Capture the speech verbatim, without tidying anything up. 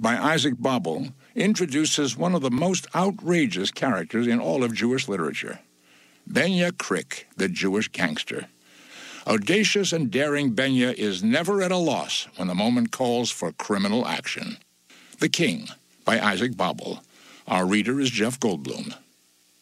by Isaac Babel, introduces one of the most outrageous characters in all of Jewish literature, Benya Krick, the Jewish gangster. Audacious and daring Benya is never at a loss when the moment calls for criminal action. The King, by Isaac Babel. Our reader is Jeff Goldblum.